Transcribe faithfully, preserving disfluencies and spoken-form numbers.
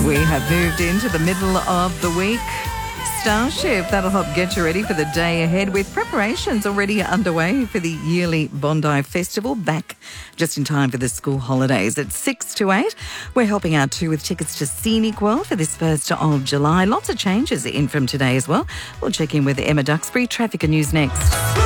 We have moved into the middle of the week. Starship, that'll help get you ready for the day ahead with preparations already underway for the yearly Bondi Festival, back just in time for the school holidays at six to eight. We're helping out too with tickets to Scenic World for this first of July. Lots of changes in from today as well. We'll check in with Emma Duxbury. Traffic and news next.